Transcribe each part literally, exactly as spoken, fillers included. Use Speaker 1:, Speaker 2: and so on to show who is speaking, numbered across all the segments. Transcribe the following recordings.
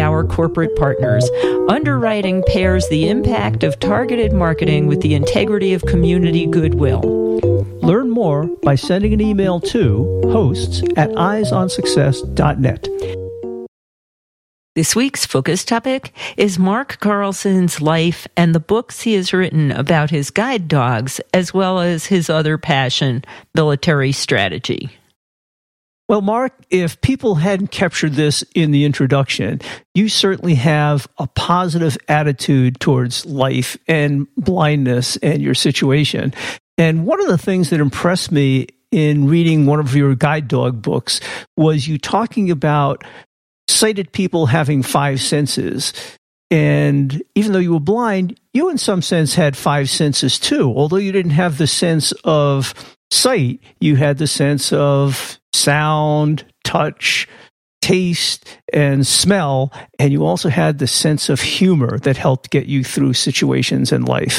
Speaker 1: our corporate partners. Underwriting pairs the impact of targeted marketing with the integrity of community goodwill.
Speaker 2: Learn more by sending an email to hosts at eyes on success dot net.
Speaker 1: This week's focus topic is Mark Carlson's life and the books he has written about his guide dogs, as well as his other passion, military strategy.
Speaker 2: Well, Mark, if people hadn't captured this in the introduction, you certainly have a positive attitude towards life and blindness and your situation. And one of the things that impressed me in reading one of your guide dog books was you talking about sighted people having five senses. And even though you were blind, you in some sense had five senses too. Although you didn't have the sense of sight, you had the sense of sound, touch, taste, and smell. And you also had the sense of humor that helped get you through situations in life.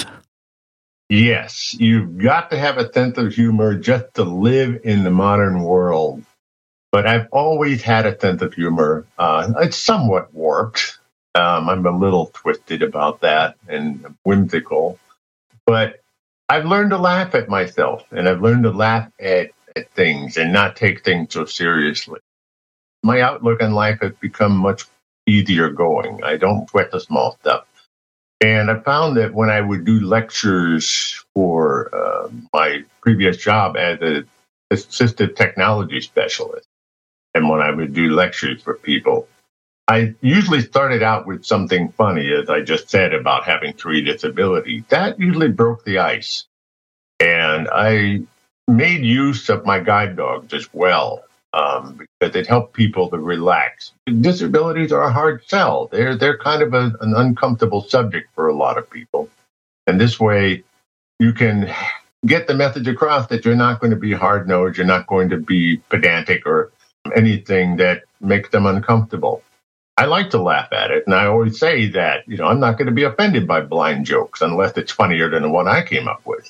Speaker 3: Yes, you've got to have a sense of humor just to live in the modern world. But I've always had a sense of humor. Uh, it's somewhat warped. Um, I'm a little twisted about that and whimsical. But I've learned to laugh at myself, and I've learned to laugh at, at things and not take things so seriously. My outlook on life has become much easier going. I don't sweat the small stuff. And I found that when I would do lectures for uh, my previous job as an assistive technology specialist, and when I would do lectures for people, I usually started out with something funny, as I just said, about having three disabilities. That usually broke the ice. And I made use of my guide dogs as well, um, because it helped people to relax. Disabilities are a hard sell. They're, they're kind of a, an uncomfortable subject for a lot of people. And this way, you can get the message across that you're not going to be hard-nosed, you're not going to be pedantic or anything that makes them uncomfortable. I like to laugh at it, and I always say that, you know, I'm not going to be offended by blind jokes unless it's funnier than the one I came up with.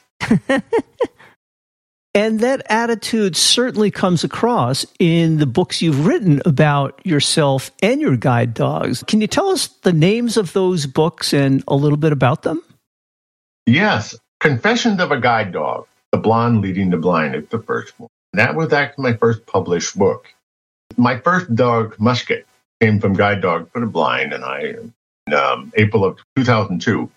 Speaker 2: And that attitude certainly comes across in the books you've written about yourself and your guide dogs. Can you tell us the names of those books and a little bit about them?
Speaker 3: Yes. Confessions of a Guide Dog, The Blonde Leading the Blind is the first one. That was actually my first published book. My first dog, Musket, came from Guide Dog for the Blind, and I, in um, April of two thousand two.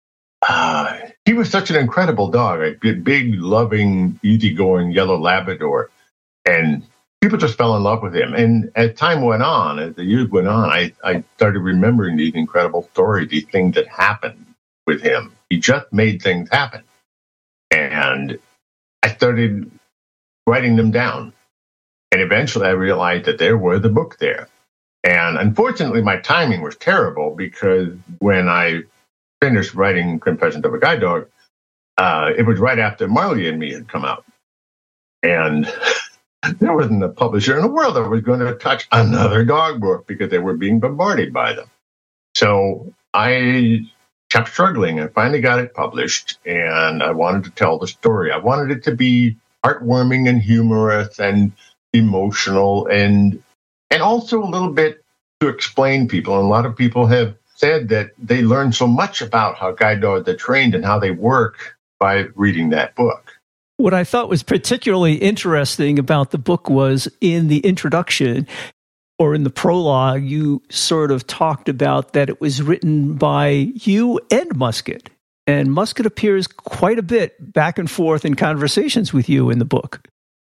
Speaker 3: Uh, he was such an incredible dog, a big, loving, easygoing yellow Labrador, and people just fell in love with him. And as time went on, as the years went on, I, I started remembering these incredible stories, these things that happened with him. He just made things happen. And I started writing them down. And eventually I realized that there was a book there. And unfortunately, my timing was terrible because when I finished writing Confessions of a Guide Dog, uh, it was right after Marley and Me had come out. And there wasn't a publisher in the world that was going to touch another dog book because they were being bombarded by them. So I kept struggling. I finally got it published, and I wanted to tell the story. I wanted it to be heartwarming and humorous and emotional, and and also a little bit to explain people. And a lot of people have said that they learn so much about how guide dogs are trained and how they work by reading that book.
Speaker 2: What I thought was particularly interesting about the book was in the introduction or in the prologue, you sort of talked about that it was written by you and Musket. And Musket appears quite a bit back and forth in conversations with you in the book.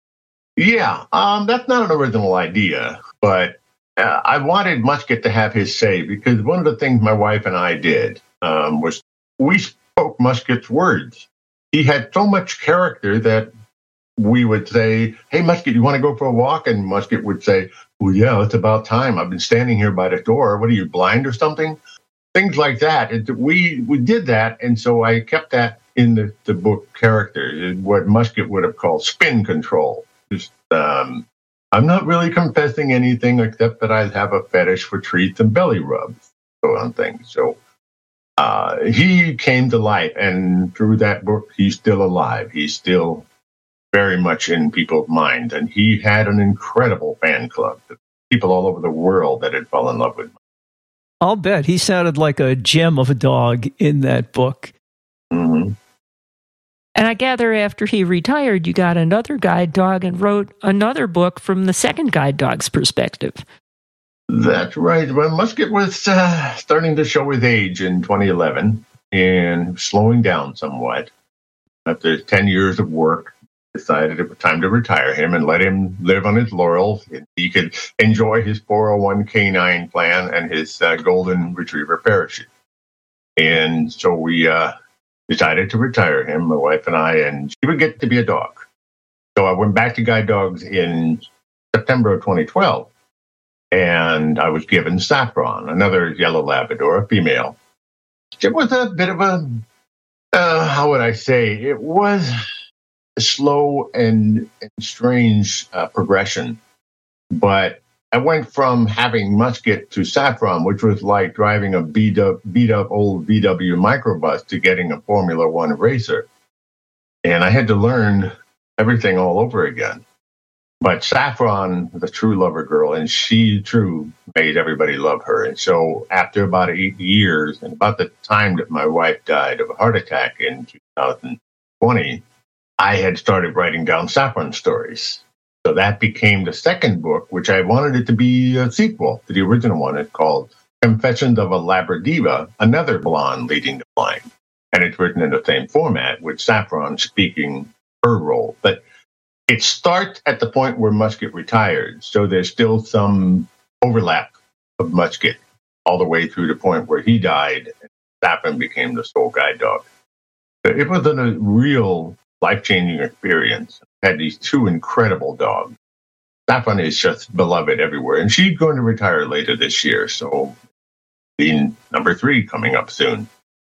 Speaker 3: Yeah, um, that's not an original idea, but uh, I wanted Musket to have his say because one of the things my wife and I did um, was we spoke Musket's words. He had so much character that we would say, hey, Musket, you want to go for a walk? And Musket would say, well, yeah, it's about time. I've been standing here by the door. What are you, blind or something? Things like that. It, we we did that, and so I kept that in the, the book character, what Musket would have called spin control. Just, um, I'm not really confessing anything except that I have a fetish for treats and belly rubs, so on things. So uh, he came to life, and through that book, he's still alive. He's still very much in people's minds, and he had an incredible fan club. People all over the world that had fallen in love with him.
Speaker 2: I'll bet. He sounded like a gem of a dog in that book.
Speaker 3: Mm-hmm.
Speaker 1: And I gather after he retired, you got another guide dog and wrote another book from the second guide dog's perspective.
Speaker 3: That's right. Well, Musket was uh, starting to show his age in twenty eleven and slowing down somewhat. After ten years of work, decided it was time to retire him and let him live on his laurels. He could enjoy his four oh one k nine plan and his uh, golden retriever parachute. And so we uh, decided to retire him, my wife and I, and she would get to be a dog. So I went back to guide dogs in September of twenty twelve. And I was given Saffron, another yellow Labrador, a female. It was a bit of a, uh, how would I say, it was a slow and, and strange uh, progression. But I went from having Musket to Saffron, which was like driving a beat up, beat up old V W microbus to getting a Formula One racer. And I had to learn everything all over again. But Saffron was a true lover girl, and she, true, made everybody love her. And so after about eight years, and about the time that my wife died of a heart attack in two thousand twenty, I had started writing down Saffron stories. So that became the second book, which I wanted it to be a sequel to the original one. It's called Confessions of a Labradiva, Another Blonde Leading the Blind. And it's written in the same format, with Saffron speaking her role. But it starts at the point where Musket retired, so there's still some overlap of Musket all the way through the point where he died and Saffron became the sole guide dog. It was a real life-changing experience. I had these two incredible dogs. Saffron is just beloved everywhere, and she's going to retire later this year, so being number three coming up soon.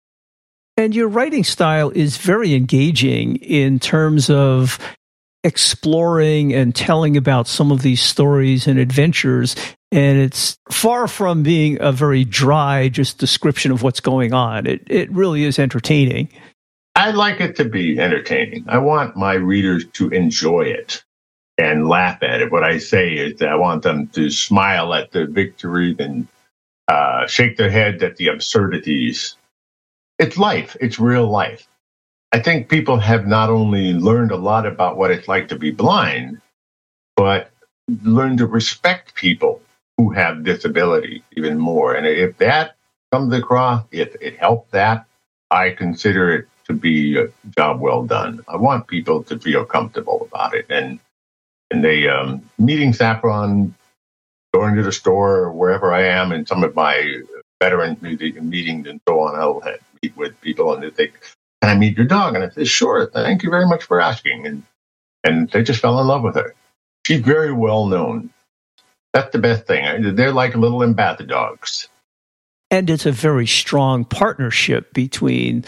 Speaker 2: And your writing style is very engaging in terms of exploring and telling about some of these stories and adventures. And it's far from being a very dry, just description of what's going on. It it really is entertaining.
Speaker 3: I like it to be entertaining. I want my readers to enjoy it and laugh at it. What I say is that I want them to smile at the victories and uh, shake their heads at the absurdities. It's life. It's real life. I think people have not only learned a lot about what it's like to be blind, but learned to respect people who have disabilities even more. And if that comes across, if it helps that, I consider it to be a job well done. I want people to feel comfortable about it. And and they um, meeting Saffron, going to the store or wherever I am, and some of my veteran meetings and so on, I'll have, meet with people and they think, "Can I meet your dog?" And I say, "Sure, thank you very much for asking." And and they just fell in love with her. She's very well known. That's the best thing. They're like little Embata dogs.
Speaker 2: And it's a very strong partnership between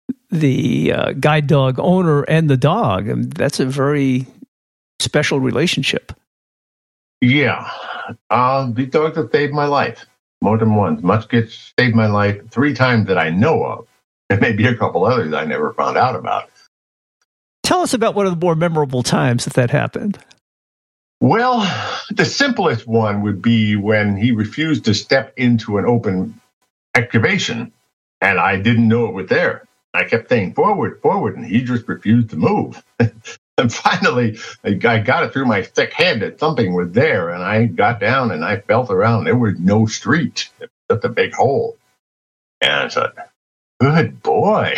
Speaker 2: the uh, guide dog owner and the dog. And that's a very special relationship.
Speaker 3: Yeah. Uh, these dogs have saved my life more than once. Musket saved my life three times that I know of. And maybe a couple others I never found out about.
Speaker 2: Tell us about one of the more memorable times that that happened.
Speaker 3: Well, the simplest one would be when he refused to step into an open excavation, and I didn't know it was there. I kept saying forward, forward, and he just refused to move. And finally, I got it through my thick head that something was there, and I got down and I felt around. There was no street. It was just a big hole. And I said, good boy.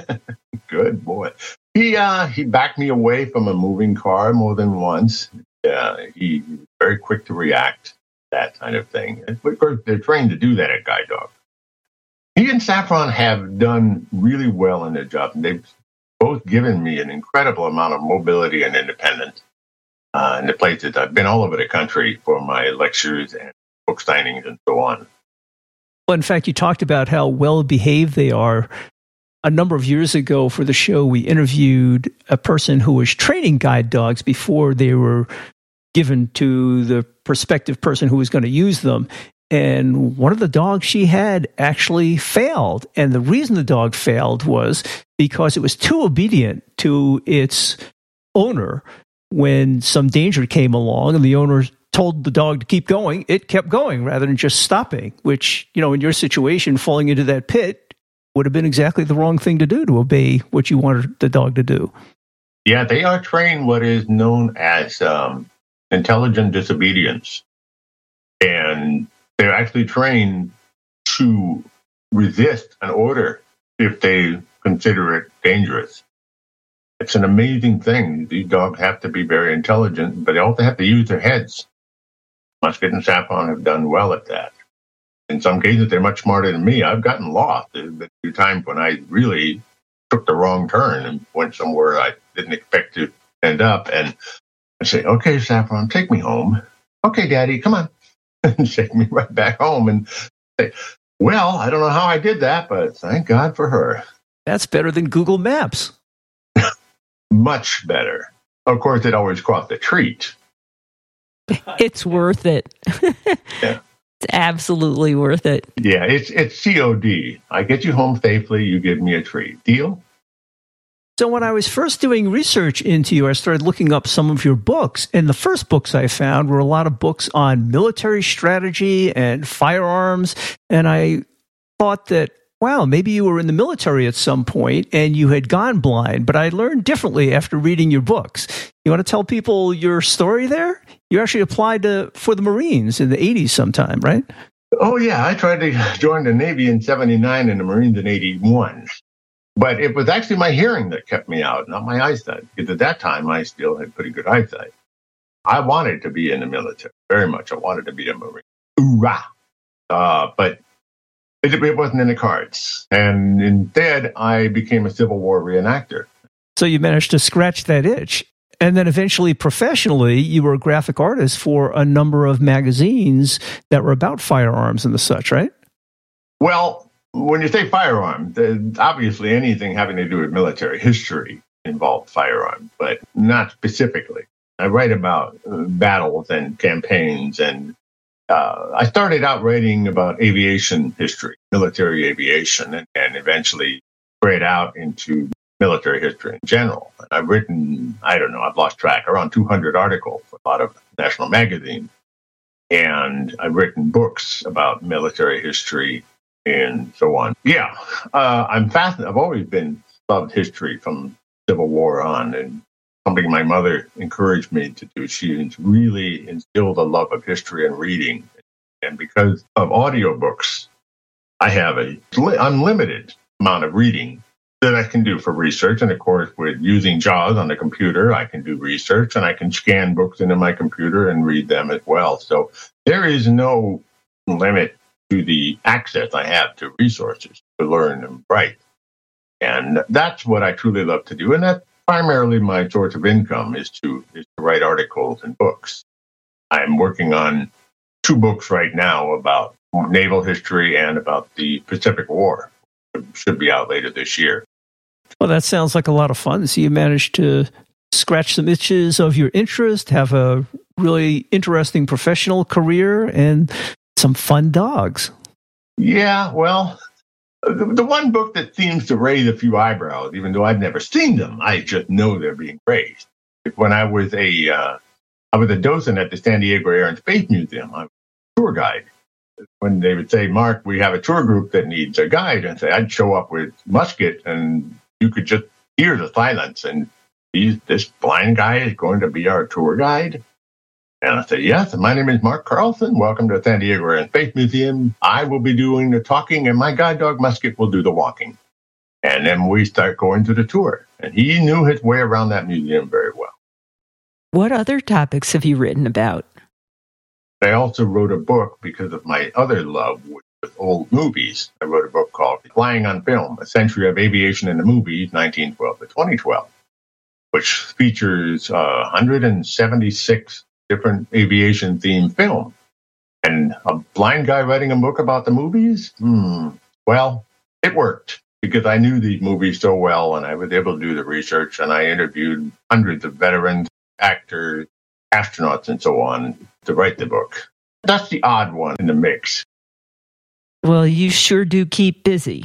Speaker 3: Good boy. He uh, he backed me away from a moving car more than once. Uh, he was very quick to react, that kind of thing. And of course, they're trained to do that at guide dog. He and Saffron have done really well in their job. They've both given me an incredible amount of mobility and independence uh, in the places. I've been all over the country for my lectures and book signings and so on.
Speaker 2: Well, in fact, you talked about how well-behaved they are. A number of years ago for the show, we interviewed a person who was training guide dogs before they were given to the prospective person who was going to use them. And one of the dogs she had actually failed. And the reason the dog failed was because it was too obedient to its owner when some danger came along and the owner told the dog to keep going, it kept going rather than just stopping, which, you know, in your situation, falling into that pit would have been exactly the wrong thing to do, to obey what you wanted the dog to do.
Speaker 3: Yeah, they are trained what is known as um, intelligent disobedience. And they're actually trained to resist an order if they consider it dangerous. It's an amazing thing. These dogs have to be very intelligent, but they also have to use their heads. Musket and Saffron have done well at that. In some cases, they're much smarter than me. I've gotten lost. There's been a few times when I really took the wrong turn and went somewhere I didn't expect to end up. And I say, okay, Saffron, take me home. Okay, Daddy, come on. And take me right back home. And say, well, I don't know how I did that, but thank God for her.
Speaker 2: That's better than Google Maps.
Speaker 3: Much better. Of course, it always costs a treat.
Speaker 1: It's worth it.
Speaker 3: Yeah.
Speaker 1: It's absolutely worth it.
Speaker 3: Yeah, it's it's C O D. I get you home safely, you give me a treat. Deal?
Speaker 2: So when I was first doing research into you, I started looking up some of your books. And the first books I found were a lot of books on military strategy and firearms. And I thought that, wow, maybe you were in the military at some point and you had gone blind. But I learned differently after reading your books. You want to tell people your story there? You actually applied to, for the Marines in the eighties sometime, right?
Speaker 3: Oh, yeah. I tried to join the Navy in seventy-nine and the Marines in eighty-one. But it was actually my hearing that kept me out, not my eyesight. Because at that time, I still had pretty good eyesight. I wanted to be in the military, very much. I wanted to be a Marine. Hoorah! Uh, but it, it wasn't in the cards. And instead, I became a Civil War reenactor.
Speaker 2: So you managed to scratch that itch. And then eventually, professionally, you were a graphic artist for a number of magazines that were about firearms and the such, right?
Speaker 3: Well, when you say firearms, obviously anything having to do with military history involved firearms, but not specifically. I write about battles and campaigns, and uh, I started out writing about aviation history, military aviation, and, and eventually spread out into military history in general. I've written, I don't know, I've lost track, around two hundred articles for a lot of national magazines. And I've written books about military history and so on. Yeah, uh, I'm fascinated. I've always been loved history from Civil War on, and something my mother encouraged me to do. She really instilled a love of history and reading. And because of audiobooks, I have a unlimited amount of reading that I can do for research. And of course, with using JAWS on the computer, I can do research and I can scan books into my computer and read them as well. So there is no limit to the access I have to resources to learn and write. And that's what I truly love to do. And that's primarily my source of income is to, is to write articles and books. I'm working on two books right now about naval history and about the Pacific War. Should be out later this year.
Speaker 2: Well, that sounds like a lot of fun. So you managed to scratch some itches of your interest, have a really interesting professional career, and some fun dogs.
Speaker 3: Yeah, well, the, the one book that seems to raise a few eyebrows, even though I've never seen them, I just know they're being raised. When I was a, uh, I was a docent at the San Diego Air and Space Museum. I was a tour guide. When they would say, Mark, we have a tour group that needs a guide, and say, I'd show up with Musket, and you could just hear the silence. And he's, this blind guy is going to be our tour guide? And I said, yes, my name is Mark Carlson. Welcome to San Diego Air and Space Museum. I will be doing the talking, and my guide dog Musket will do the walking. And then we start going to the tour. And he knew his way around that museum very well.
Speaker 1: What other topics have you written about?
Speaker 3: I also wrote a book because of my other love with old movies. I wrote a book called Flying on Film, A Century of Aviation in the Movies, nineteen twelve to twenty twelve, which features uh, one hundred seventy-six different aviation-themed films. And a blind guy writing a book about the movies? Hmm. Well, it worked because I knew these movies so well, and I was able to do the research, and I interviewed hundreds of veterans, actors, astronauts, and so on to write the book. That's the odd one in the mix.
Speaker 1: Well, you sure do keep busy.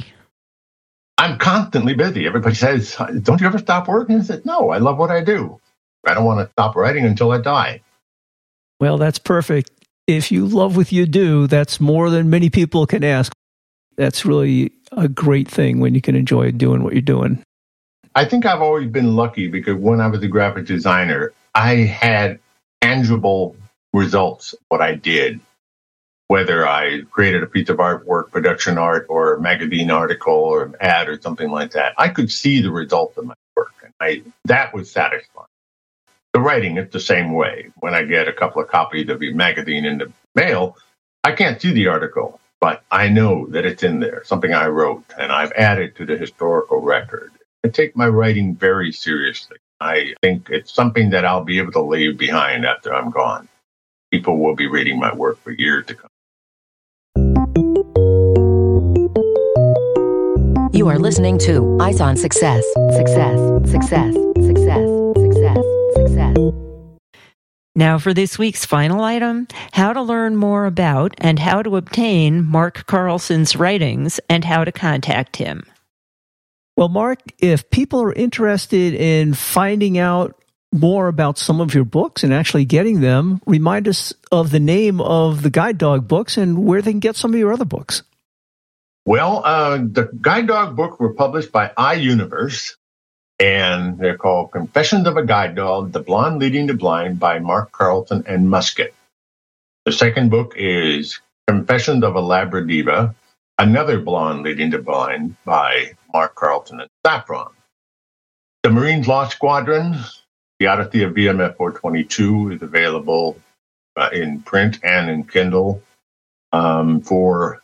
Speaker 3: I'm constantly busy. Everybody says, don't you ever stop working? I said, no, I love what I do. I don't want to stop writing until I die.
Speaker 2: Well, that's perfect. If you love what you do, that's more than many people can ask. That's really a great thing when you can enjoy doing what you're doing.
Speaker 3: I think I've always been lucky because when I was a graphic designer, I had tangible results of what I did. Whether I created a piece of artwork, production art, or a magazine article, or an ad, or something like that, I could see the result of my work, and I, that was satisfying. The writing is the same way. When I get a couple of copies of a magazine in the mail, I can't see the article, but I know that it's in there, something I wrote, and I've added to the historical record. I take my writing very seriously. I think it's something that I'll be able to leave behind after I'm gone. People will be reading my work for years to come.
Speaker 4: You are listening to Eyes on Success. Success, success, success, success, success.
Speaker 1: Now for this week's final item, how to learn more about and how to obtain Mark Carlson's writings and how to contact him.
Speaker 2: Well, Mark, if people are interested in finding out more about some of your books and actually getting them, remind us of the name of the Guide Dog books and where they can get some of your other books.
Speaker 3: Well, uh, the Guide Dog books were published by iUniverse, and they're called Confessions of a Guide Dog, The Blonde Leading the Blind by Mark Carlson and Musket. The second book is Confessions of a Labradiva, Another Blonde Leading the Blind by Mark Carlson and Saffron. The Marines Lost Squadron, The Odyssey of V M F four twenty-two, is available uh, in print and in Kindle um, for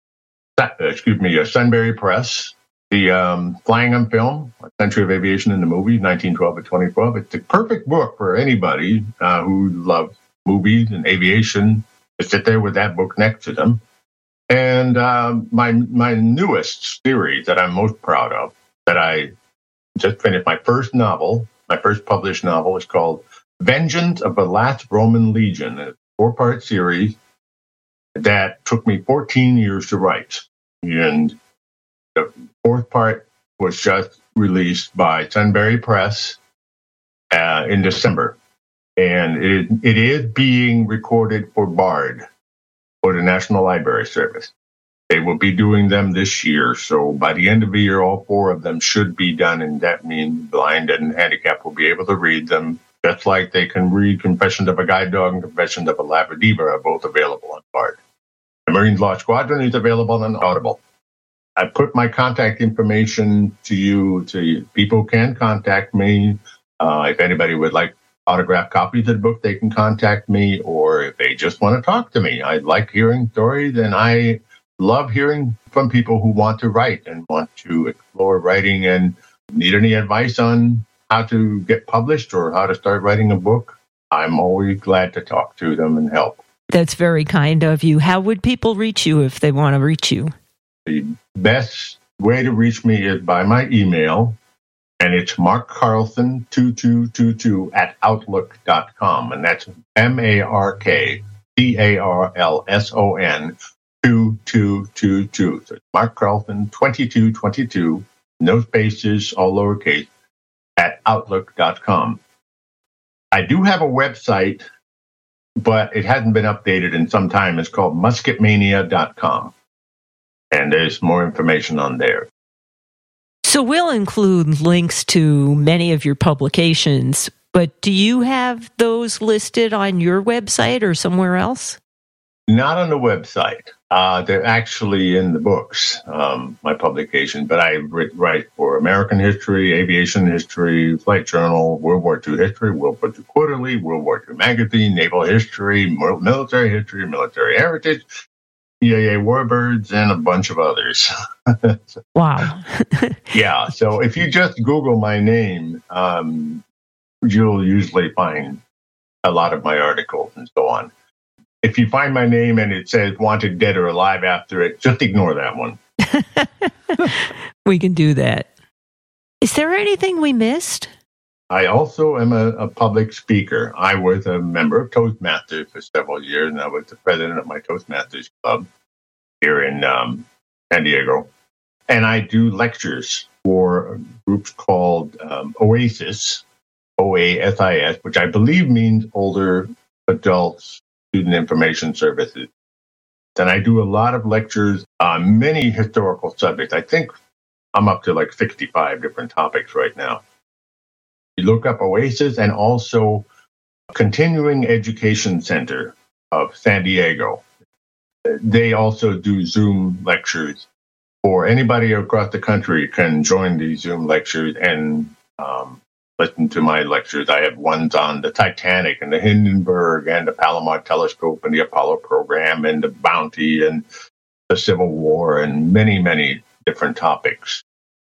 Speaker 3: excuse me, uh, Sunbury Press. The um, Flying on Film, A Century of Aviation in the Movies, nineteen twelve to twenty twelve. It's the perfect book for anybody uh, who loves movies and aviation to sit there with that book next to them. And um, my my newest series that I'm most proud of, that I just finished, my first novel, my first published novel, is called Vengeance of the Last Roman Legion. It's a four-part series that took me fourteen years to write. And the fourth part was just released by Sunbury Press uh, in December. And it, it is being recorded for BARD, for the National Library Service. They will be doing them this year. So by the end of the year, all four of them should be done. And that means blind and handicapped will be able to read them, just like they can read Confessions of a Guide Dog and Confessions of a Labradiva are both available on BARD. The Marines Lost Squadron is available on Audible. I put my contact information to you. To people can contact me. Uh, if anybody would like autographed copies of the book, they can contact me. Or if they just want to talk to me, I like hearing stories, and I love hearing from people who want to write and want to explore writing and need any advice on how to get published or how to start writing a book. I'm always glad to talk to them and help.
Speaker 1: That's very kind of you. How would people reach you if they want to reach you?
Speaker 3: The best way to reach me is by my email, and it's mark carlson two two two two at outlook dot com. And that's M A R K C A R L S O N two two two two. So it's Mark Carlson twenty-two twenty-two, no spaces, all lowercase, at outlook dot com. I do have a website, but it hasn't been updated in some time. It's called musket mania dot com. And there's more information on there.
Speaker 1: So we'll include links to many of your publications, but do you have those listed on your website or somewhere else?
Speaker 3: Not on the website. Uh, they're actually in the books, um, my publication, but I write for American History, Aviation History, Flight Journal, World War Two History, World War Two Quarterly, World War Two Magazine, Naval History, Military History, Military Heritage, C A A Warbirds, and a bunch of others.
Speaker 1: Wow.
Speaker 3: Yeah, so if you just Google my name, um, you'll usually find a lot of my articles and so on. If you find my name and it says wanted dead or alive after it, just ignore that one.
Speaker 1: We can do that. Is there anything we missed?
Speaker 3: I also am a, a public speaker. I was a member of Toastmasters for several years, and I was the president of my Toastmasters club here in um, San Diego. And I do lectures for groups called um, OASIS, O A S I S, which I believe means Older adults, student information services. And I do a lot of lectures on many historical subjects. I think I'm up to like sixty-five different topics right now. You look up OASIS and also Continuing Education Center of San Diego. They also do Zoom lectures, or anybody across the country can join these Zoom lectures and um, listen to my lectures. I have ones on the Titanic and the Hindenburg and the Palomar Telescope and the Apollo program and the Bounty and the Civil War and many, many different topics.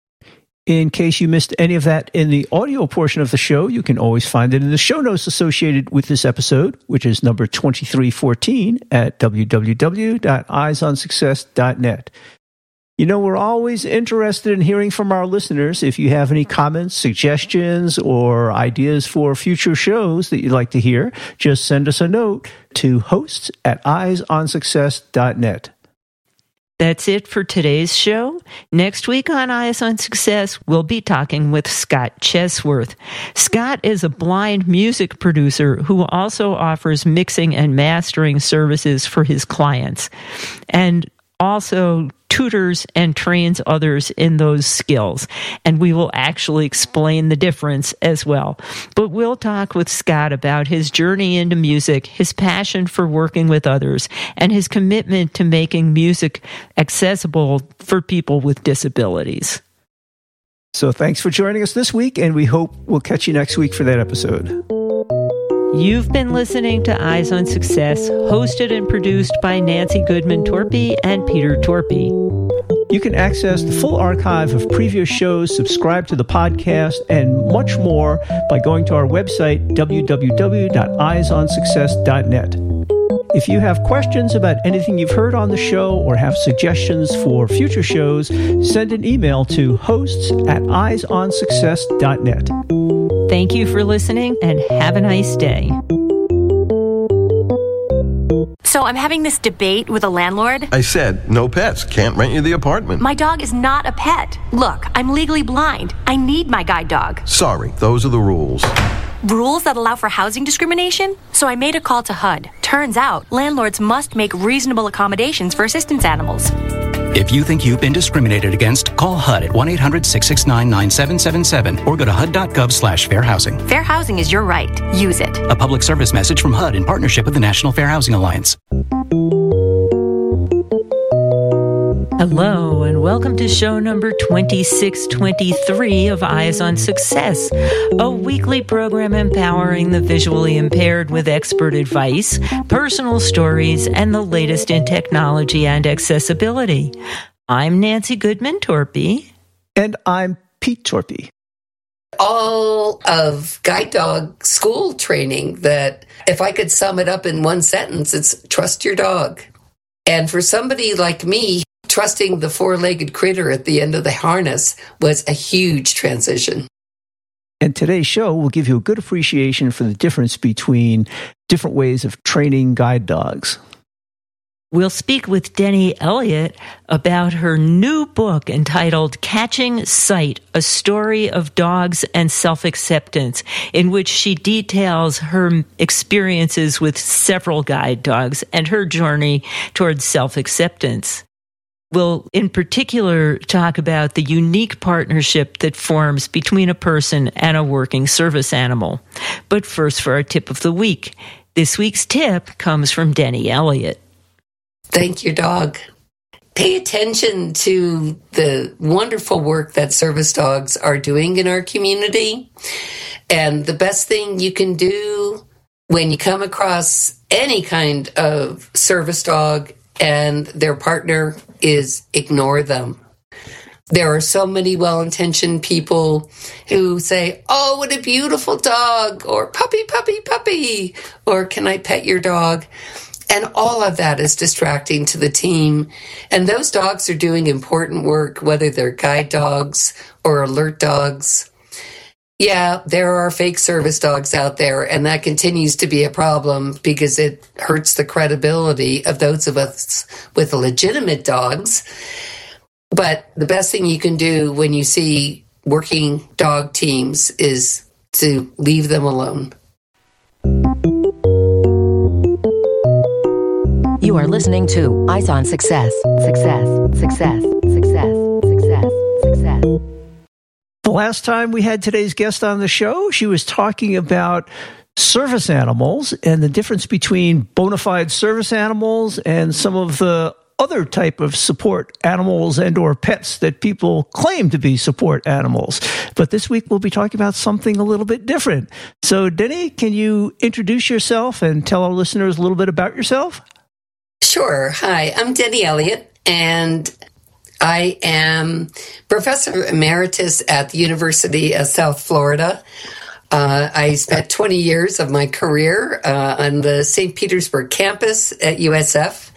Speaker 2: In case you missed any of that in the audio portion of the show, you can always find it in the show notes associated with this episode, which is number twenty-three fourteen at w w w dot eyes on success dot net. You know, we're always interested in hearing from our listeners. If you have any comments, suggestions, or ideas for future shows that you'd like to hear, just send us a note to hosts at eyes on success dot net.
Speaker 1: That's it for today's show. Next week on Eyes on Success, we'll be talking with Scott Chesworth. Scott is a blind music producer who also offers mixing and mastering services for his clients, and also tutors and trains others in those skills. And we will actually explain the difference as well. But we'll talk with Scott about his journey into music, his passion for working with others, and his commitment to making music accessible for people with disabilities.
Speaker 2: So thanks for joining us this week, and we hope we'll catch you next week for that episode.
Speaker 1: You've been listening to Eyes on Success, hosted and produced by Nancy Goodman Torpy and Peter Torpy.
Speaker 2: You can access the full archive of previous shows, subscribe to the podcast, and much more by going to our website, w w w dot eyes on success dot net. If you have questions about anything you've heard on the show or have suggestions for future shows, send an email to hosts at eyes on success dot net.
Speaker 1: Thank you for listening, and have a nice day.
Speaker 5: So I'm having this debate with a landlord.
Speaker 6: I said, no pets. Can't rent you the apartment.
Speaker 5: My dog is not a pet. Look, I'm legally blind. I need my guide dog.
Speaker 6: Sorry, those are the rules.
Speaker 5: Rules that allow for housing discrimination? So I made a call to H U D. Turns out, landlords must make reasonable accommodations for assistance animals.
Speaker 7: If you think you've been discriminated against, call H U D at one eight hundred six six nine nine seven seven seven or go to H U D dot gov slash fair housing.
Speaker 5: Fair housing is your right. Use it.
Speaker 7: A public service message from H U D in partnership with the National Fair Housing Alliance.
Speaker 1: Hello, and welcome to show number twenty-six twenty-three of Eyes on Success, a weekly program empowering the visually impaired with expert advice, personal stories, and the latest in technology and accessibility. I'm Nancy Goodman Torpy.
Speaker 2: And I'm Pete Torpy.
Speaker 8: All of guide dog school training that, if I could sum it up in one sentence, it's trust your dog. And for somebody like me, trusting the four-legged critter at the end of the harness was a huge transition.
Speaker 2: And today's show will give you a good appreciation for the difference between different ways of training guide dogs.
Speaker 1: We'll speak with Denny Elliott about her new book entitled Catching Sight, A Story of Dogs and Self-Acceptance, in which she details her experiences with several guide dogs and her journey towards self-acceptance. We'll in particular talk about the unique partnership that forms between a person and a working service animal. But first, for our tip of the week. This week's tip comes from Denny Elliott.
Speaker 8: Thank your dog. Pay attention to the wonderful work that service dogs are doing in our community. And the best thing you can do when you come across any kind of service dog and their partner is ignore them. There are so many well-intentioned people who say, oh, what a beautiful dog, or puppy, puppy, puppy, or can I pet your dog? And all of that is distracting to the team. And those dogs are doing important work, whether they're guide dogs or alert dogs. Yeah, there are fake service dogs out there, and that continues to be a problem because it hurts the credibility of those of us with legitimate dogs. But the best thing you can do when you see working dog teams is to leave them alone.
Speaker 4: You are listening to Eyes on Success. Success, success, success, success, success.
Speaker 2: The last time we had today's guest on the show, she was talking about service animals and the difference between bona fide service animals and some of the other type of support animals and or pets that people claim to be support animals. But this week we'll be talking about something a little bit different. So Denny, can you introduce yourself and tell our listeners a little bit about yourself?
Speaker 8: Sure. Hi, I'm Denny Elliott, and I am Professor Emeritus at the University of South Florida. Uh, I spent twenty years of my career uh, on the Saint Petersburg campus at U S F.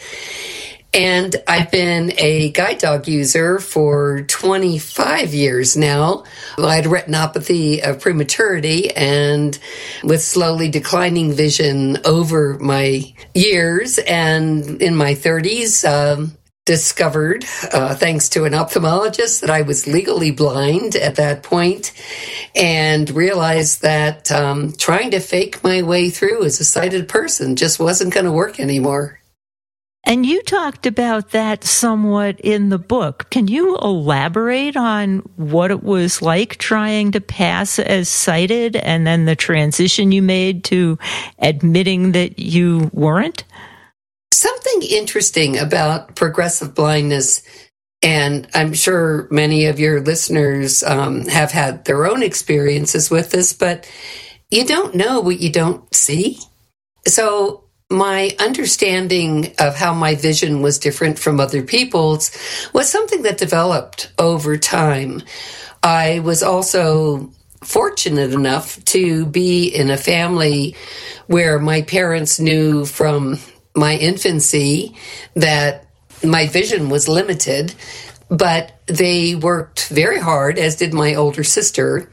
Speaker 8: And I've been a guide dog user for twenty-five years now. I had retinopathy of prematurity, and with slowly declining vision over my years, and in my thirties, um, discovered, uh, thanks to an ophthalmologist, that I was legally blind at that point, and realized that um, trying to fake my way through as a sighted person just wasn't going to work anymore.
Speaker 1: And you talked about that somewhat in the book. Can you elaborate on what it was like trying to pass as sighted and then the transition you made to admitting that you weren't?
Speaker 8: Something interesting about progressive blindness, and I'm sure many of your listeners um, have had their own experiences with this, but you don't know what you don't see. So my understanding of how my vision was different from other people's was something that developed over time. I was also fortunate enough to be in a family where my parents knew from my infancy that my vision was limited, but they worked very hard, as did my older sister,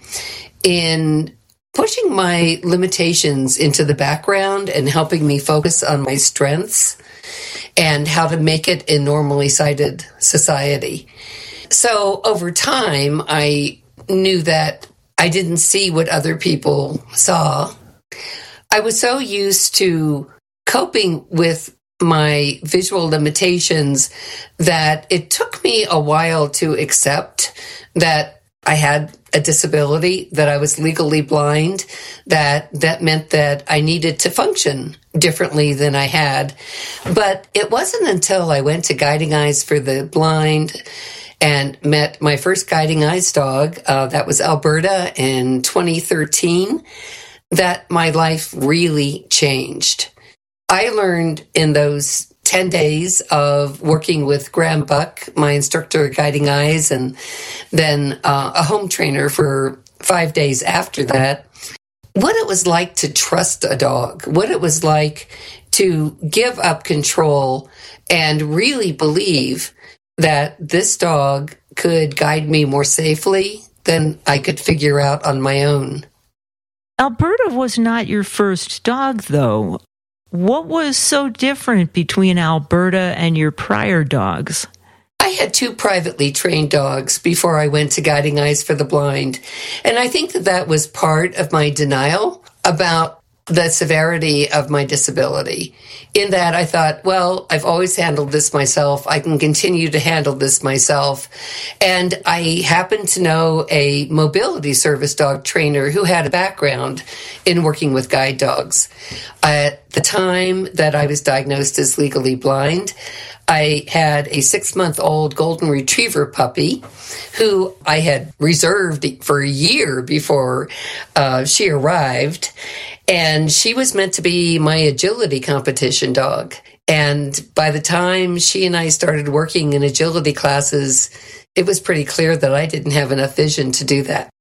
Speaker 8: in pushing my limitations into the background and helping me focus on my strengths and how to make it in normally sighted society. So over time, I knew that I didn't see what other people saw. I was so used to coping with my visual limitations that it took me a while to accept that I had a disability, that I was legally blind, that that meant that I needed to function differently than I had. But it wasn't until I went to Guiding Eyes for the Blind and met my first Guiding Eyes dog, uh, that was Alberta, in twenty thirteen, that my life really changed. I learned in those ten days of working with Graham Buck, my instructor at Guiding Eyes, and then uh, a home trainer for five days after that, what it was like to trust a dog, what it was like to give up control and really believe that this dog could guide me more safely than I could figure out on my own.
Speaker 1: Alberta was not your first dog, though. What was so different between Alberta and your prior dogs?
Speaker 8: I had two privately trained dogs before I went to Guiding Eyes for the Blind, and I think that that was part of my denial about the severity of my disability, in that I thought, well, I've always handled this myself. I can continue to handle this myself. And I happened to know a mobility service dog trainer who had a background in working with guide dogs. At the time that I was diagnosed as legally blind, I had a six-month-old golden retriever puppy who I had reserved for a year before uh, she arrived. And she was meant to be my agility competition dog. And by the time she and I started working in agility classes, it was pretty clear that I didn't have enough vision to do that.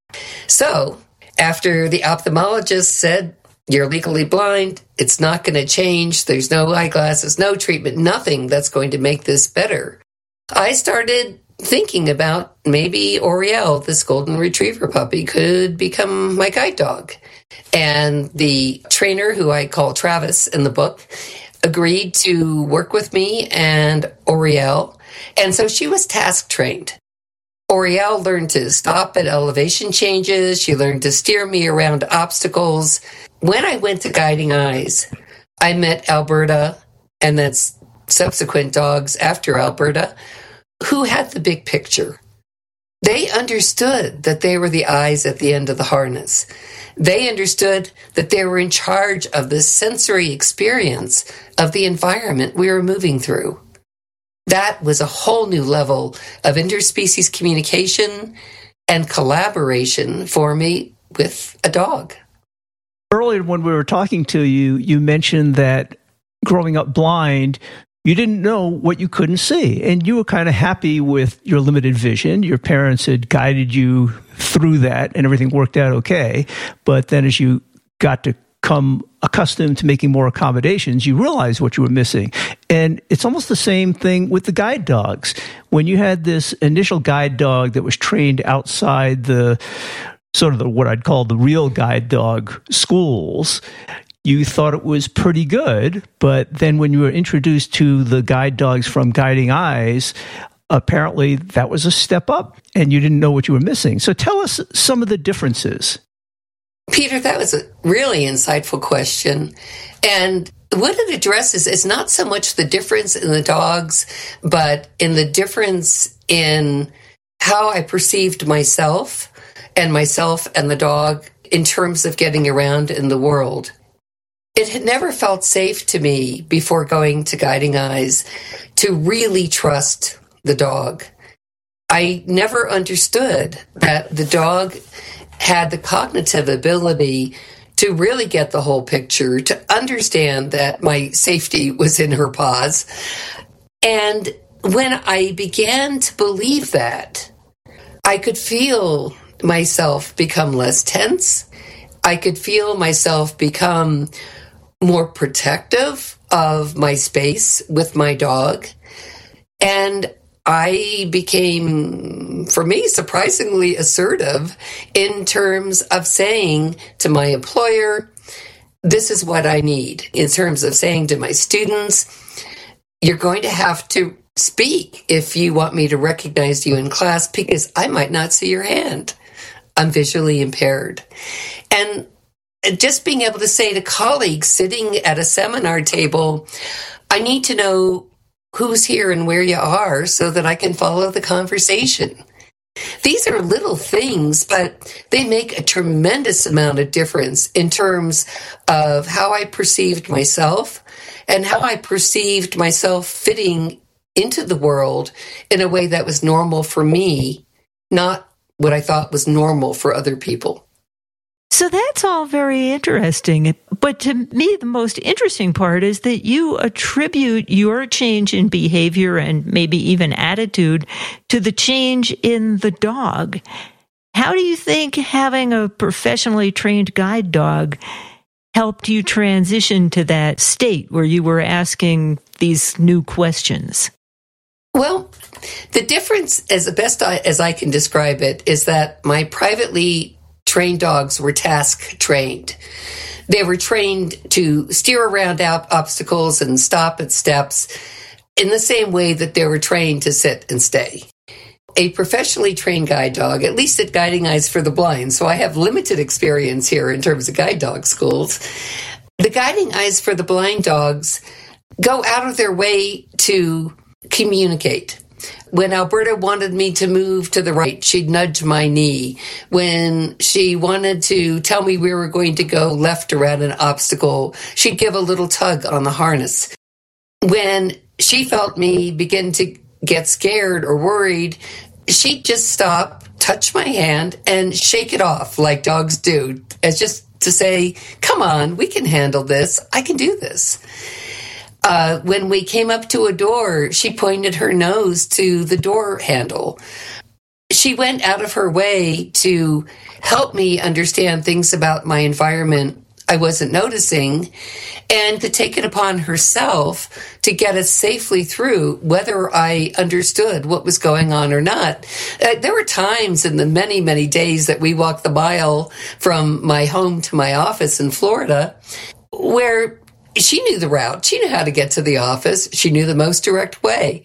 Speaker 8: So after the ophthalmologist said, you're legally blind, it's not going to change, there's no eyeglasses, no treatment, nothing that's going to make this better, I started thinking about maybe Oriel, this golden retriever puppy, could become my guide dog. And the trainer, who I call Travis in the book, agreed to work with me and Oriel. And so she was task trained. Oriel learned to stop at elevation changes. She learned to steer me around obstacles. When I went to Guiding Eyes, I met Alberta, and that's subsequent dogs after Alberta who had the big picture. They understood that they were the eyes at the end of the harness. They understood that they were in charge of the sensory experience of the environment we were moving through. That was a whole new level of interspecies communication and collaboration for me with a dog.
Speaker 2: Earlier when we were talking to you, you mentioned that growing up blind, you didn't know what you couldn't see, and you were kind of happy with your limited vision. Your parents had guided you through that, and everything worked out okay. But then as you got to come accustomed to making more accommodations, you realized what you were missing. And it's almost the same thing with the guide dogs. When you had this initial guide dog that was trained outside the sort of the, what I'd call the real guide dog schools, you thought it was pretty good, but then when you were introduced to the guide dogs from Guiding Eyes, apparently that was a step up and you didn't know what you were missing. So tell us some of the differences.
Speaker 8: Peter, that was a really insightful question. And what it addresses is not so much the difference in the dogs, but in the difference in how I perceived myself and myself and the dog in terms of getting around in the world. It had never felt safe to me before going to Guiding Eyes to really trust the dog. I never understood that the dog had the cognitive ability to really get the whole picture, to understand that my safety was in her paws. And when I began to believe that, I could feel myself become less tense. I could feel myself become more protective of my space with my dog. And I became, for me, surprisingly assertive in terms of saying to my employer, this is what I need. In terms of saying to my students, you're going to have to speak if you want me to recognize you in class because I might not see your hand. I'm visually impaired. And just being able to say to colleagues sitting at a seminar table, I need to know who's here and where you are so that I can follow the conversation. These are little things, but they make a tremendous amount of difference in terms of how I perceived myself and how I perceived myself fitting into the world in a way that was normal for me, not what I thought was normal for other people.
Speaker 1: So that's all very interesting. But to me, the most interesting part is that you attribute your change in behavior and maybe even attitude to the change in the dog. How do you think having a professionally trained guide dog helped you transition to that state where you were asking these new questions?
Speaker 8: Well, the difference, as the best I, as I can describe it, is that my privately trained dogs were task trained. They were trained to steer around obstacles and stop at steps in the same way that they were trained to sit and stay. A professionally trained guide dog, at least at Guiding Eyes for the Blind, so I have limited experience here in terms of guide dog schools. The Guiding Eyes for the Blind dogs go out of their way to communicate. When Alberta wanted me to move to the right, she'd nudge my knee. When she wanted to tell me we were going to go left around an obstacle, she'd give a little tug on the harness. When she felt me begin to get scared or worried, she'd just stop, touch my hand, and shake it off like dogs do, as just to say, come on, we can handle this. I can do this. Uh, when we came up to a door, she pointed her nose to the door handle. She went out of her way to help me understand things about my environment I wasn't noticing and to take it upon herself to get us safely through, whether I understood what was going on or not. Uh, there were times in the many, many days that we walked the mile from my home to my office in Florida where she knew the route. She knew how to get to the office. She knew the most direct way.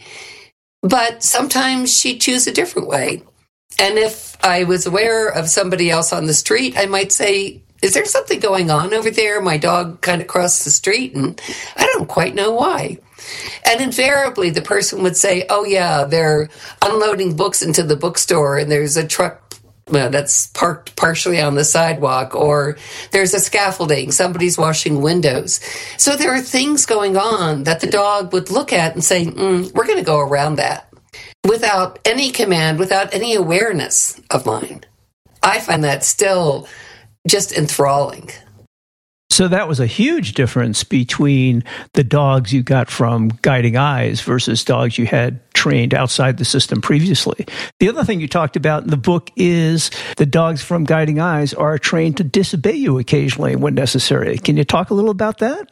Speaker 8: But sometimes she'd choose a different way. And if I was aware of somebody else on the street, I might say, is there something going on over there? My dog kind of crossed the street and I don't quite know why. And invariably, the person would say, oh, yeah, they're unloading books into the bookstore and there's a truck well, that's parked partially on the sidewalk, or there's a scaffolding, somebody's washing windows. So there are things going on that the dog would look at and say, mm, we're going to go around that without any command, without any awareness of mine. I find that still just enthralling.
Speaker 2: So that was a huge difference between the dogs you got from Guiding Eyes versus dogs you had trained outside the system previously. The other thing you talked about in the book is the dogs from Guiding Eyes are trained to disobey you occasionally when necessary. Can you talk a little about that?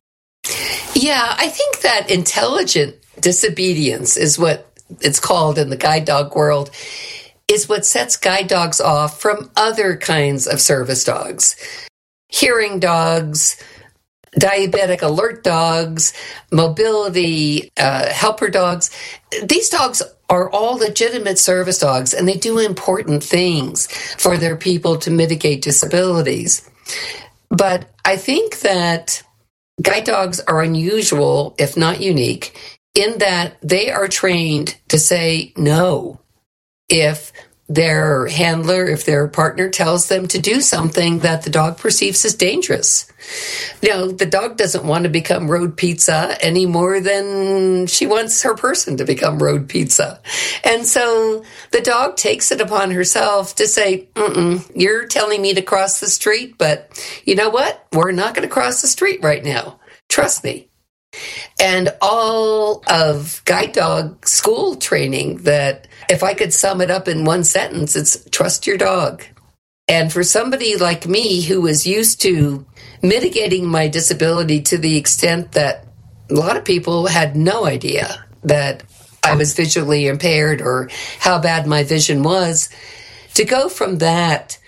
Speaker 8: Yeah, I think that intelligent disobedience is what it's called in the guide dog world, is what sets guide dogs off from other kinds of service dogs. Hearing dogs, diabetic alert dogs, mobility uh, helper dogs. These dogs are all legitimate service dogs, and they do important things for their people to mitigate disabilities. But I think that guide dogs are unusual, if not unique, in that they are trained to say no if their handler, if their partner tells them to do something that the dog perceives as dangerous. You know, the dog doesn't want to become road pizza any more than she wants her person to become road pizza. And so the dog takes it upon herself to say, mm-mm, you're telling me to cross the street, but you know what? We're not going to cross the street right now. Trust me. And all of guide dog school training, that if I could sum it up in one sentence, it's trust your dog. And for somebody like me who was used to mitigating my disability to the extent that a lot of people had no idea that I was visually impaired or how bad my vision was, to go from that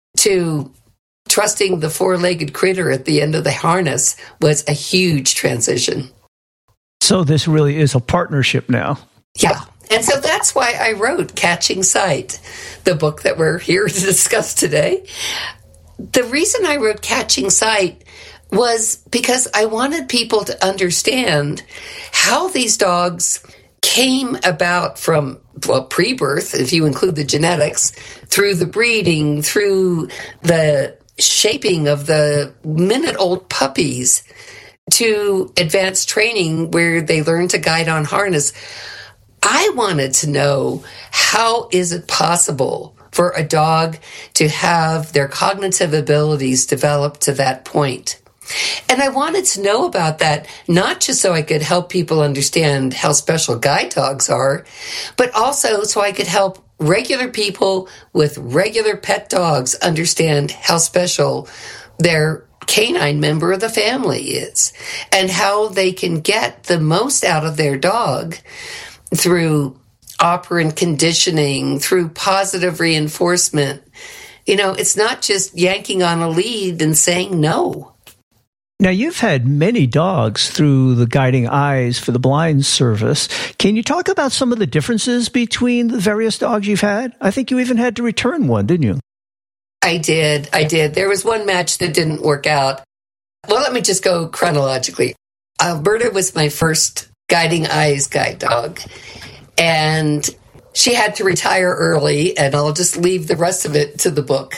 Speaker 8: to trusting the four-legged critter at the end of the harness was a huge transition.
Speaker 2: So this really is a partnership now.
Speaker 8: Yeah. And so that's why I wrote Catching Sight, the book that we're here to discuss today. The reason I wrote Catching Sight was because I wanted people to understand how these dogs came about from, well, pre-birth, if you include the genetics, through the breeding, through the shaping of the minute-old puppies to advanced training where they learn to guide on harness. I wanted to know, how is it possible for a dog to have their cognitive abilities develop to that point? And I wanted to know about that, not just so I could help people understand how special guide dogs are, but also so I could help regular people with regular pet dogs understand how special their canine member of the family is and how they can get the most out of their dog through operant conditioning, through positive reinforcement. You know, it's not just yanking on a lead and saying no.
Speaker 2: Now, you've had many dogs through the Guiding Eyes for the Blind service. Can you talk about some of the differences between the various dogs you've had? I think you even had to return one, didn't you?
Speaker 8: I did. I did. There was one match that didn't work out. Well, let me just go chronologically. Alberta was my first Guiding Eyes guide dog, and she had to retire early, and I'll just leave the rest of it to the book.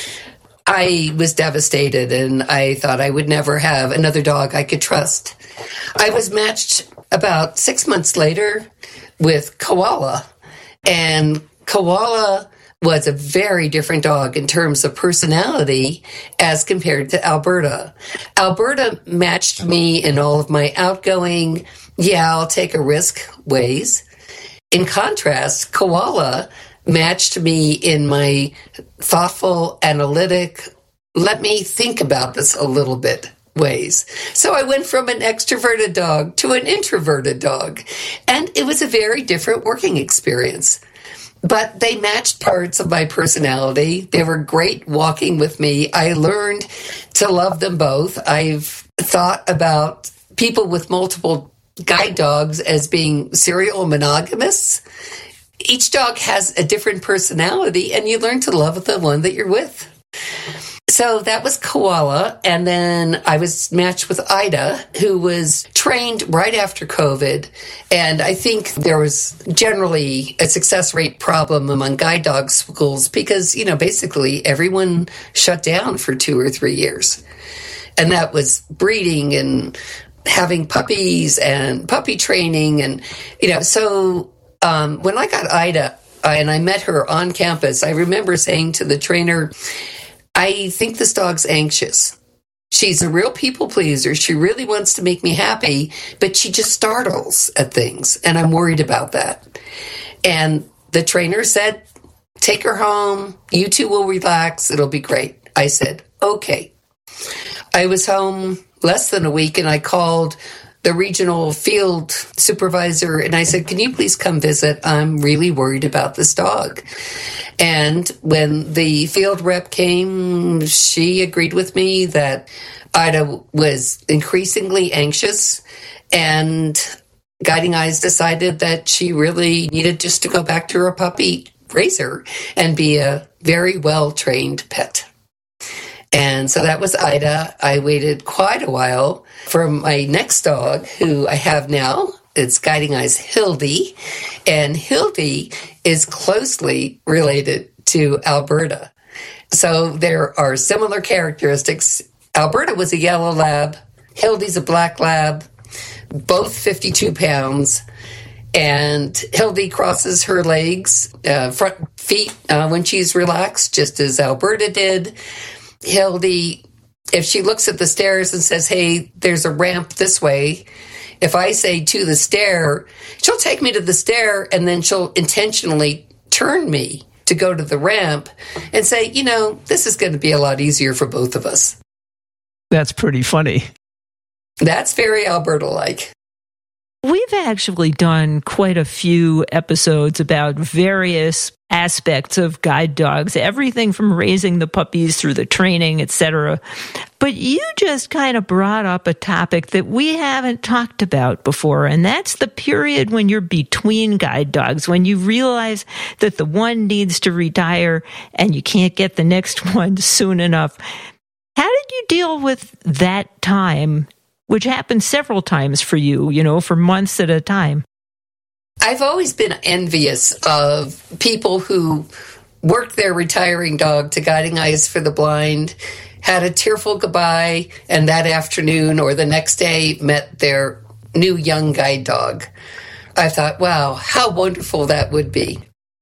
Speaker 8: I was devastated, and I thought I would never have another dog I could trust. I was matched about six months later with Koala, and Koala was a very different dog in terms of personality as compared to Alberta. Alberta matched me in all of my outgoing, yeah, I'll take a risk ways. In contrast, Koala matched me in my thoughtful, analytic, let me think about this a little bit ways. So I went from an extroverted dog to an introverted dog, and it was a very different working experience. But they matched parts of my personality. They were great walking with me. I learned to love them both. I've thought about people with multiple guide dogs as being serial monogamists. Each dog has a different personality, and you learn to love the one that you're with. So that was Koala. And then I was matched with Ida, who was trained right after COVID. And I think there was generally a success rate problem among guide dog schools because, you know, basically everyone shut down for two or three years. And that was breeding and having puppies and puppy training. And, you know, so um, when I got Ida and I met her on campus, I remember saying to the trainer, I think this dog's anxious. She's a real people pleaser. She really wants to make me happy, but she just startles at things. And I'm worried about that. And the trainer said, take her home. You two will relax. It'll be great. I said, okay. I was home less than a week and I called the regional field supervisor and I said, can you please come visit? I'm really worried about this dog. And when the field rep came, she agreed with me that Ida was increasingly anxious and Guiding Eyes decided that she really needed just to go back to her puppy raiser and be a very well-trained pet. And so that was Ida. I waited quite a while for my next dog, who I have now. It's Guiding Eyes Hildy. And Hildy is closely related to Alberta. So there are similar characteristics. Alberta was a yellow lab. Hildy's a black lab, both fifty-two pounds. And Hildy crosses her legs, uh, front feet, uh, when she's relaxed, just as Alberta did. Hildy, if she looks at the stairs and says, hey, there's a ramp this way, if I say to the stair, she'll take me to the stair and then she'll intentionally turn me to go to the ramp and say, you know, this is going to be a lot easier for both of us.
Speaker 2: That's pretty funny.
Speaker 8: That's very Alberta-like.
Speaker 1: We've actually done quite a few episodes about various aspects of guide dogs, everything from raising the puppies through the training, et cetera. But you just kind of brought up a topic that we haven't talked about before, and that's the period when you're between guide dogs, when you realize that the one needs to retire and you can't get the next one soon enough. How did you deal with that time, which happened several times for you, you know, for months at a time?
Speaker 8: I've always been envious of people who worked their retiring dog to Guiding Eyes for the Blind, had a tearful goodbye, and that afternoon or the next day met their new young guide dog. I thought, wow, how wonderful that would be.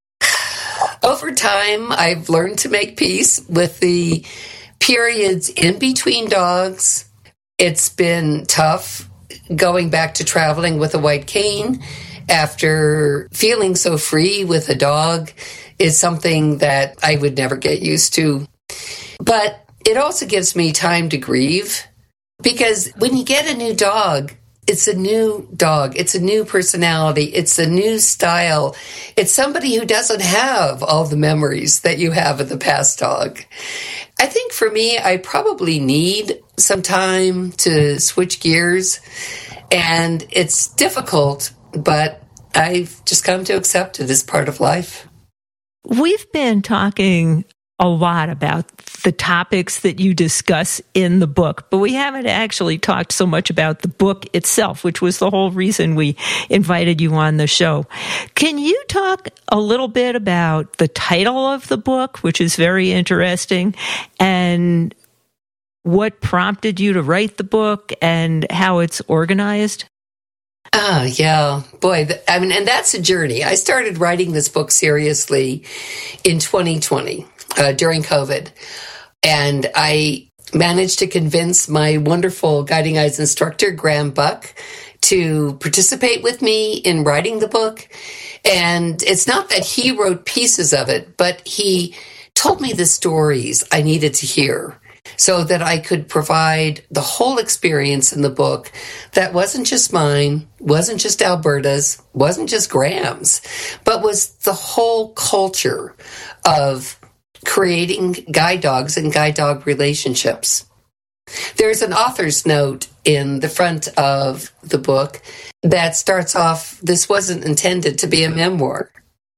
Speaker 8: Over time, I've learned to make peace with the periods in between dogs. It's been tough going back to traveling with a white cane after feeling so free with a dog is something that I would never get used to. But it also gives me time to grieve because when you get a new dog, it's a new dog. It's a new personality. It's a new style. It's somebody who doesn't have all the memories that you have of the past dog. I think for me, I probably need some time to switch gears, and it's difficult, but I've just come to accept it as part of life.
Speaker 1: We've been talking a lot about the topics that you discuss in the book, but we haven't actually talked so much about the book itself, which was the whole reason we invited you on the show. Can you talk a little bit about the title of the book, which is very interesting, and what prompted you to write the book and how it's organized?
Speaker 8: Ah, yeah. Boy, th- I mean, and that's a journey. I started writing this book seriously in twenty twenty, uh, during COVID. And I managed to convince my wonderful Guiding Eyes instructor, Graham Buck, to participate with me in writing the book. And it's not that he wrote pieces of it, but he told me the stories I needed to hear so that I could provide the whole experience in the book that wasn't just mine, wasn't just Alberta's, wasn't just Graham's, but was the whole culture of creating guide dogs and guide dog relationships. There's an author's note in the front of the book that starts off, this wasn't intended to be a memoir.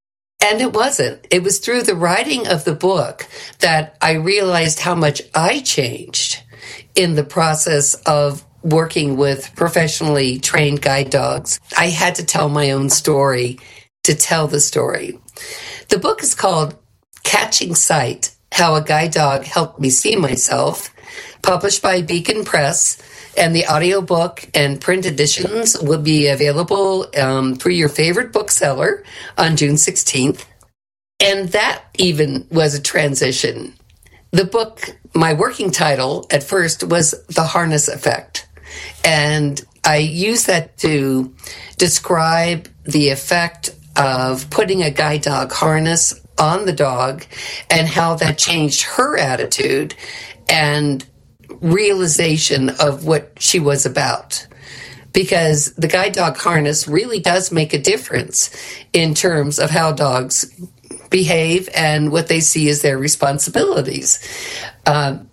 Speaker 8: And it wasn't. It was through the writing of the book that I realized how much I changed in the process of working with professionally trained guide dogs. I had to tell my own story to tell the story. The book is called Catching Sight, How a Guide Dog Helped Me See Myself, published by Beacon Press, and the audiobook and print editions will be available um, through your favorite bookseller on June sixteenth. And that even was a transition. The book, my working title at first was The Harness Effect. And I use that to describe the effect of putting a guide dog harness on the dog and how that changed her attitude and realization of what she was about. Because the guide dog harness really does make a difference in terms of how dogs behave and what they see as their responsibilities. Um,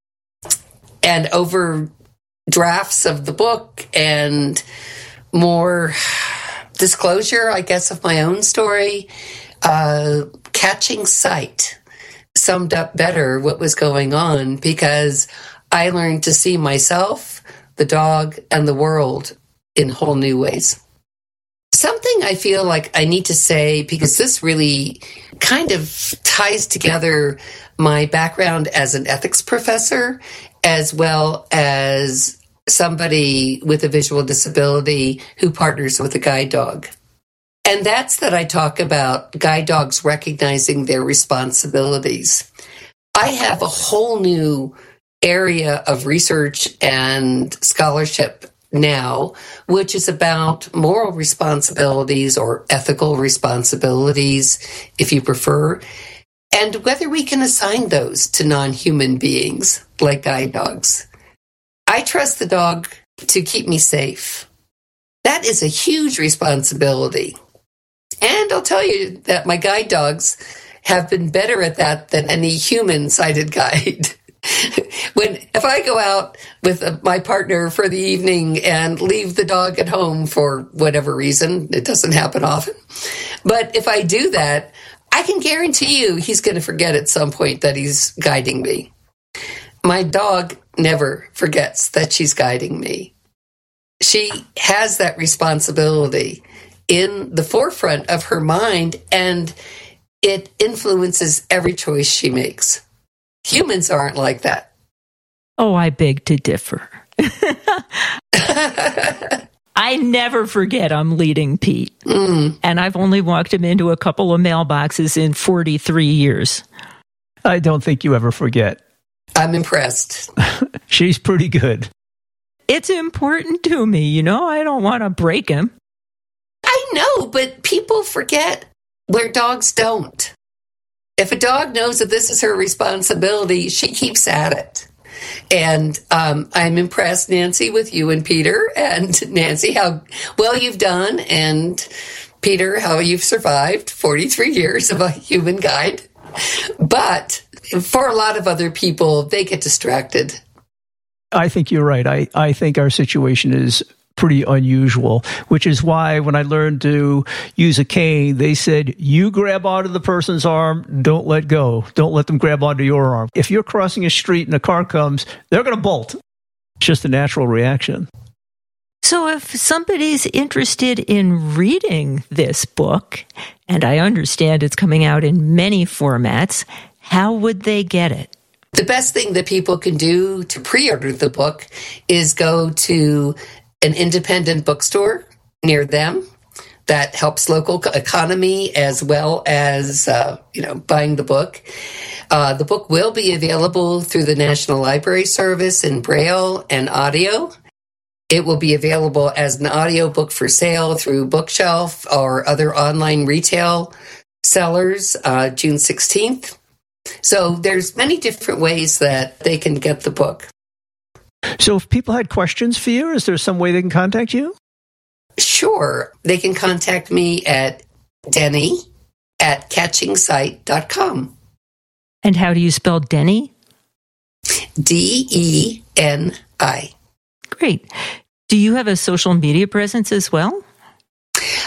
Speaker 8: and over drafts of the book and more disclosure, I guess, of my own story, uh, Catching Sight summed up better what was going on, because I learned to see myself, the dog, and the world in whole new ways. Something I feel like I need to say, because this really kind of ties together my background as an ethics professor, as well as somebody with a visual disability who partners with a guide dog. And that's that I talk about guide dogs recognizing their responsibilities. I have a whole new area of research and scholarship now, which is about moral responsibilities or ethical responsibilities, if you prefer, and whether we can assign those to non-human beings like guide dogs. I trust the dog to keep me safe. That is a huge responsibility. And I'll tell you that my guide dogs have been better at that than any human-sighted guide. When if I go out with my partner for the evening and leave the dog at home for whatever reason, it doesn't happen often. But if I do that, I can guarantee you he's going to forget at some point that he's guiding me. My dog never forgets that she's guiding me. She has that responsibility in the forefront of her mind, and it influences every choice she makes. Humans aren't like that.
Speaker 1: Oh, I beg to differ. I never forget I'm leading Pete. Mm. And I've only walked him into a couple of mailboxes in forty-three years.
Speaker 2: I don't think you ever forget.
Speaker 8: I'm impressed.
Speaker 2: She's pretty good.
Speaker 1: It's important to me, you know? I don't want to break him.
Speaker 8: I know, but people forget where dogs don't. If a dog knows that this is her responsibility, she keeps at it. And um, I'm impressed, Nancy, with you and Peter. And Nancy, how well you've done. And Peter, how you've survived forty-three years of a human guide. But for a lot of other people, they get distracted.
Speaker 2: I think you're right. I, I think our situation is pretty unusual, which is why when I learned to use a cane, they said, you grab onto the person's arm, don't let go. Don't let them grab onto your arm. If you're crossing a street and a car comes, they're going to bolt. It's just a natural reaction.
Speaker 1: So if somebody's interested in reading this book, and I understand it's coming out in many formats, how would they get it?
Speaker 8: The best thing that people can do to pre-order the book is go to an independent bookstore near them. That helps local economy as well as, uh, you know, buying the book. Uh, the book will be available through the National Library Service in Braille and audio. It will be available as an audiobook for sale through Bookshelf or other online retail sellers uh, June sixteenth. So there's many different ways that they can get the book.
Speaker 2: So if people had questions for you, is there some way they can contact you?
Speaker 8: Sure. They can contact me at Denny at catching sight dot com.
Speaker 1: And how do you spell Denny?
Speaker 8: D E N I.
Speaker 1: Great. Do you have a social media presence as well?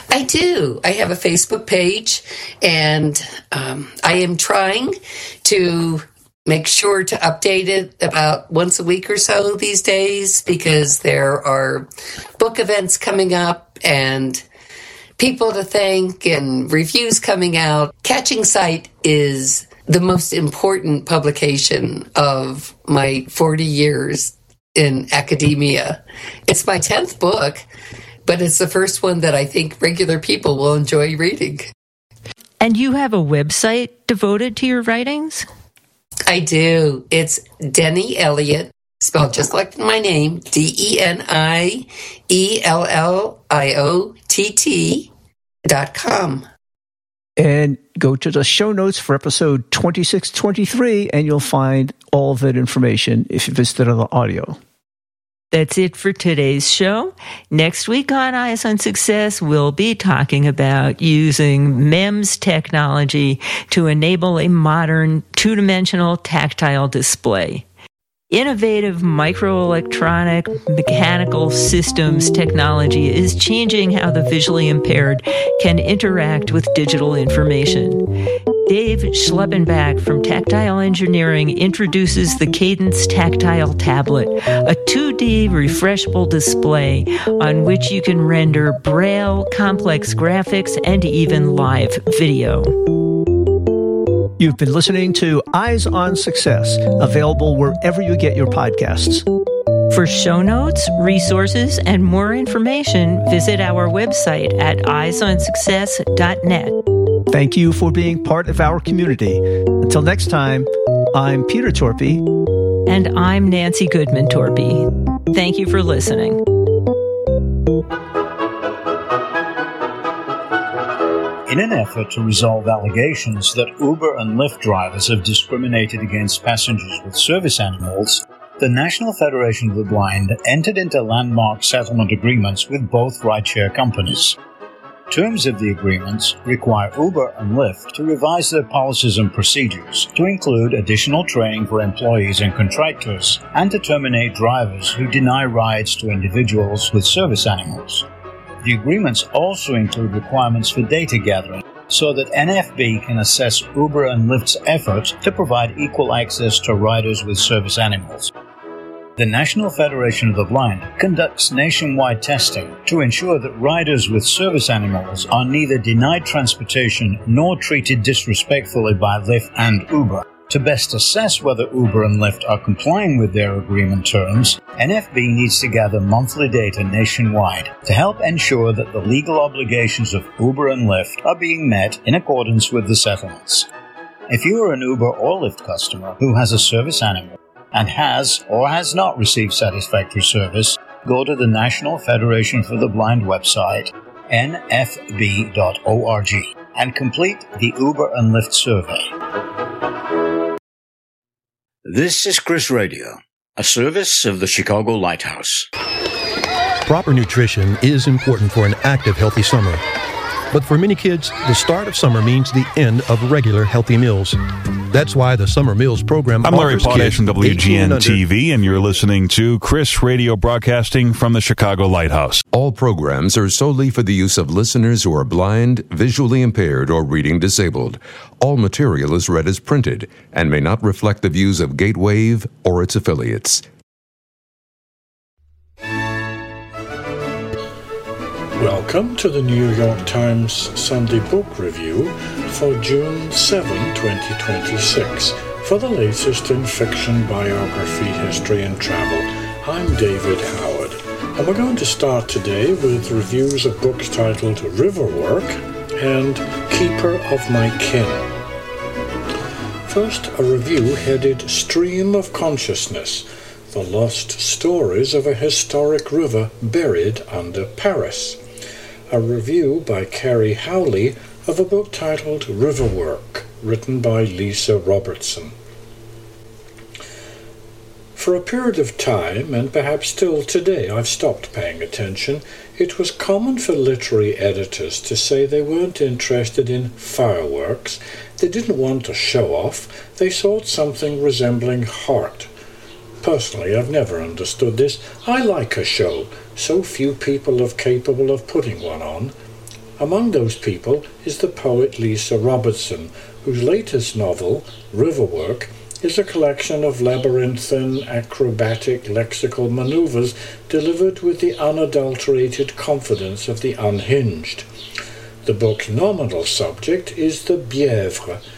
Speaker 8: I do. I have a Facebook page, and um, I am trying to make sure to update it about once a week or so these days, because there are book events coming up and people to thank and reviews coming out. Catching Sight is the most important publication of my forty years in academia. It's my tenth book, but it's the first one that I think regular people will enjoy reading.
Speaker 1: And you have a website devoted to your writings?
Speaker 8: I do. It's Denny Elliott, spelled just like my name, D E N I E L L I O T T dot com.
Speaker 2: And go to the show notes for episode twenty-six twenty-three, and you'll find all of that information if you visited on the audio.
Speaker 1: That's it for today's show. Next week on Eyes on Success, we'll be talking about using M E M S technology to enable a modern two-dimensional tactile display. Innovative microelectronic mechanical systems technology is changing how the visually impaired can interact with digital information. Dave Schleppenbach from Tactile Engineering introduces the Cadence Tactile Tablet, a two D refreshable display on which you can render braille, complex graphics, and even live video.
Speaker 2: You've been listening to Eyes on Success, available wherever you get your podcasts.
Speaker 1: For show notes, resources, and more information, visit our website at eyes on success dot net.
Speaker 2: Thank you for being part of our community. Until next time, I'm Peter Torpy.
Speaker 1: And I'm Nancy Goodman Torpy. Thank you for listening.
Speaker 9: In an effort to resolve allegations that Uber and Lyft drivers have discriminated against passengers with service animals, the National Federation of the Blind entered into landmark settlement agreements with both rideshare companies. Terms of the agreements require Uber and Lyft to revise their policies and procedures to include additional training for employees and contractors, and to terminate drivers who deny rides to individuals with service animals. The agreements also include requirements for data gathering so that N F B can assess Uber and Lyft's efforts to provide equal access to riders with service animals. The National Federation of the Blind conducts nationwide testing to ensure that riders with service animals are neither denied transportation nor treated disrespectfully by Lyft and Uber. To best assess whether Uber and Lyft are complying with their agreement terms, N F B needs to gather monthly data nationwide to help ensure that the legal obligations of Uber and Lyft are being met in accordance with the settlements. If you are an Uber or Lyft customer who has a service animal and has or has not received satisfactory service, go to the National Federation for the Blind website, N F B dot org, and complete the Uber and Lyft survey. This is Chris Radio, a service of the Chicago Lighthouse.
Speaker 6: Proper nutrition is important for an active, healthy summer. But for many kids, the start of summer means the end of regular healthy meals. That's why the Summer Meals program
Speaker 10: I'm Larry
Speaker 6: offers
Speaker 10: Potash
Speaker 6: kids
Speaker 10: from W G N T V,
Speaker 6: and,
Speaker 10: and you're listening to Chris Radio broadcasting from the Chicago Lighthouse.
Speaker 11: All programs are solely for the use of listeners who are blind, visually impaired, or reading disabled. All material is read as printed and may not reflect the views of Gatewave or its affiliates.
Speaker 12: Welcome to the New York Times Sunday Book Review for June seventh, twenty twenty-six. For the latest in fiction, biography, history, and travel, I'm David Howard. And we're going to start today with reviews of books titled Riverwork and Keeper of My Kin. First, a review headed Stream of Consciousness, the lost stories of a historic river buried under Paris. A review by Carrie Howley of a book titled Riverwork, written by Lisa Robertson. For a period of time, and perhaps still today, I've stopped paying attention. It was common for literary editors to say they weren't interested in fireworks, they didn't want a show-off, they sought something resembling heart. Personally, I've never understood this. I like a show. So few people are capable of putting one on. Among those people is the poet Lisa Robertson, whose latest novel, Riverwork, is a collection of labyrinthine, acrobatic lexical maneuvers delivered with the unadulterated confidence of the unhinged. The book's nominal subject is the Bièvre,